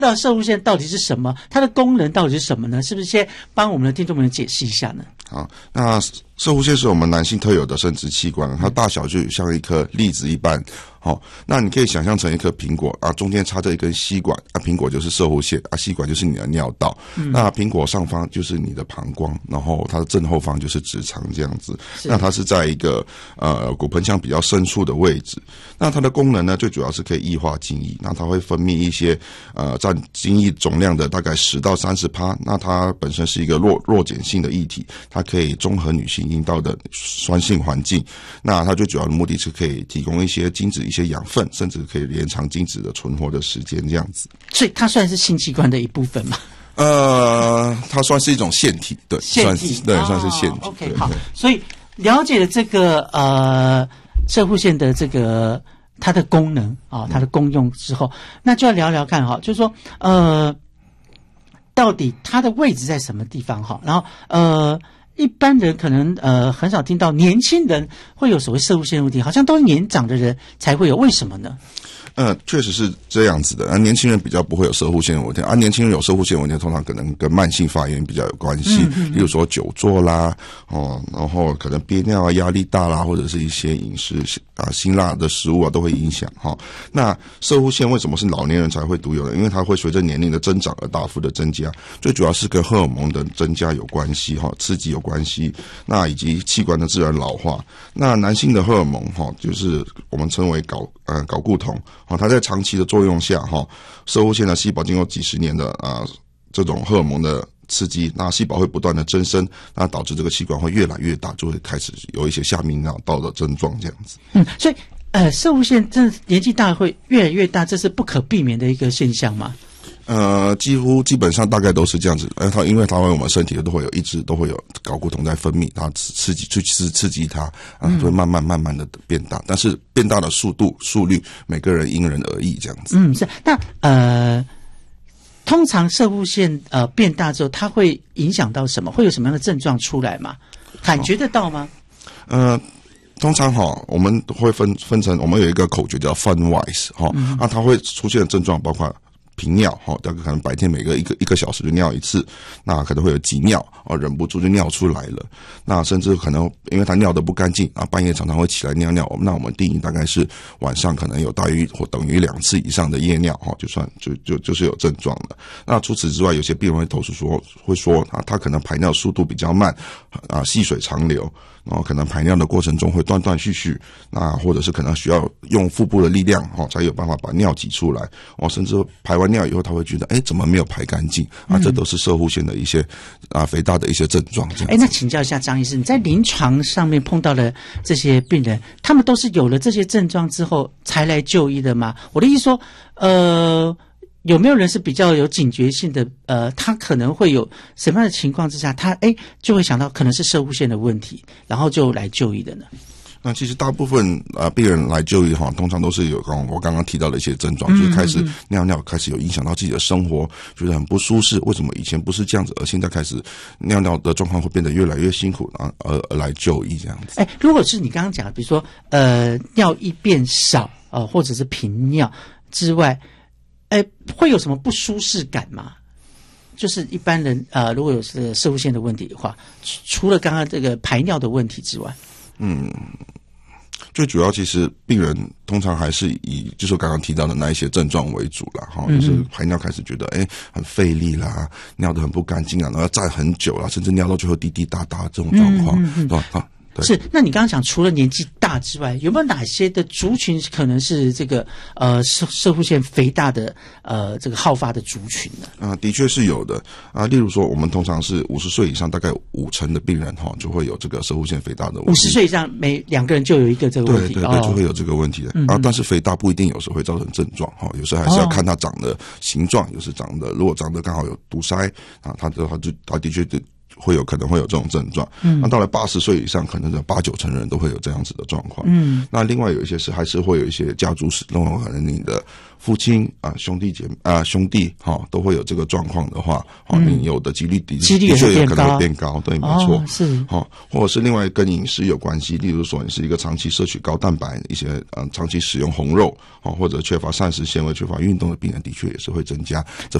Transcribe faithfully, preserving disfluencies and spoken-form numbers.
到射护腺到底是什么？它的功能到底是什么呢？是不是先帮我们的听众朋友解释一下呢？ 好，那射护腺是我们男性特有的生殖器官，它大小就像一颗粒子一般。好、哦，那你可以想象成一颗苹果啊，中间插着一根吸管啊，苹果就是射护腺啊，吸管就是你的尿道。嗯、那苹果上方就是你的膀胱，然后它的正后方就是直肠这样子。那它是在一个呃骨盆腔比较深处的位置。那它的功能呢，最主要是可以液化精液。那它会分泌一些呃占精液总量的大概十到三十趴。那它本身是一个弱弱碱性的液体，它可以中和女性阴道的酸性环境。那它最主要的目的是可以提供一些精子一些养分，甚至可以延长精子的存活的时间，这样子。 所以它算是性器官的一部分嘛？ 呃，它算是一种腺体，对， 腺体， 对，哦、算是腺体。 OK， 好，所以了解了这个呃射护腺的这个它的功能啊、哦，它的功用之后，那就要聊聊看哈，就是说呃，到底它的位置在什么地方哈？然后呃。一般人可能呃很少听到年轻人会有所谓射护腺问题，好像都是年长的人才会有，为什么呢？ 呃，确实是这样子的。啊，年轻人比较不会有射护腺的问题，啊，年轻人有射护腺问题，通常可能跟慢性发炎比较有关系，嗯嗯嗯，例如说久坐啦，哦，然后可能憋尿啊、压力大啦，或者是一些饮食啊、辛辣的食物啊，都会影响哈、哦。那射护腺为什么是老年人才会独有的？因为它会随着年龄的增长而大幅的增加，最主要是跟荷尔蒙的增加有关系哈、哦，刺激有关系，那以及器官的自然老化。那男性的荷尔蒙哈、哦，就是我们称为睾呃睾固酮。哦，它在长期的作用下，哈，射护腺的细胞经过几十年的啊、呃、这种荷尔蒙的刺激，那细胞会不断的增生，那导致这个器官会越来越大，就会开始有一些下泌尿道的症状这样子。 嗯，所以呃，射护腺真的年纪大会越来越大，这是不可避免的一个现象吗？ 呃，几乎基本上大概都是这样子。呃，它因为它我们身体都会有一直都会有睾固酮在分泌，它刺激去刺刺激它，啊、呃，会慢慢慢慢的变大，但是变大的速度速率每个人因人而异这样子。 嗯，是。那呃，通常射护腺呃变大之后，它会影响到什么？会有什么样的症状出来吗？感觉得到吗？ 呃。通常哈，我们会分分成，我们有一个口诀叫 FUN-WISE 哈，嗯、啊，它会出现的症状包括频尿哈，大概可能白天每个一个一个小时就尿一次，那可能会有急尿哦，忍不住就尿出来了。那甚至可能因为他尿得不干净啊，半夜常常会起来尿尿。那我们定义大概是晚上可能有大于或等于两次以上的夜尿哈，就算就就就是有症状了。那除此之外，有些病人会投诉说，会说啊，他可能排尿速度比较慢啊，细水长流。然后可能排尿的过程中会断断续续，那或者是可能需要用腹部的力量哦，才有办法把尿挤出来哦，甚至排完尿以后他会觉得，哎，怎么没有排干净啊？这都是射护腺的一些啊肥大的一些症状。 哎，那请教一下张医师，你在临床上面碰到的这些病人，他们都是有了这些症状之后才来就医的吗？我的意思说，呃。有没有人是比较有警觉性的？呃，他可能会有什么样的情况之下，他哎就会想到可能是射护腺的问题，然后就来就医的呢？ 那其实大部分啊、呃、病人来就医哈，通常都是有刚我刚刚提到的一些症状，嗯、就是开始尿尿，开始有影响到自己的生活，觉得很不舒适。为什么以前不是这样子，而现在开始尿尿的状况会变得越来越辛苦啊？而而来就医这样子。 哎，如果是你刚刚讲的，比如说呃尿液变少呃，或者是频尿之外。哎，会有什么不舒适感吗？就是一般人呃，如果有这个射护腺的问题的话，除了刚刚这个排尿的问题之外， 嗯，最主要其实病人通常还是以就是刚刚提到的那一些症状为主啦，哈、嗯，就是排尿开始觉得哎很费力啦，尿得很不干净啊，然后要站很久啦，甚至尿到最后滴滴答答这种状况，嗯嗯嗯对吧？啊是，那你刚刚讲除了年纪大之外，有没有哪些的族群可能是这个呃射射护腺肥大的呃这个好发的族群呢？ 啊、呃，的确是有的啊。例如说，我们通常是五十岁以上，大概五成的病人哈、哦、就会有这个射护腺肥大的问题。 五十岁以上每两个人就有一个这个问题， 对对对， 哦、 就会有这个问题的。 嗯啊，但是肥大不一定有时候会造成症状哈、哦，有时候还是要看它长的形状，有时长的如果长得刚好有堵塞啊，它的它就它的确就。 会有可能会有这种症状。嗯，那到了八十岁以上，可能有八九成人都会有这样子的状况。嗯，那另外有一些是还是会有一些家族史，那可能你的父亲啊、兄弟姐妹啊、兄弟哈、哦、都会有这个状况的话，哦，嗯、你有的几率的几率也确有可能变高会变高，对，没错， 哦、是， 哦，或者是另外跟饮食有关系，例如说你是一个长期摄取高蛋白、一些呃长期使用红肉，哦，或者缺乏膳食纤维、缺乏运动的病人，的确也是会增加这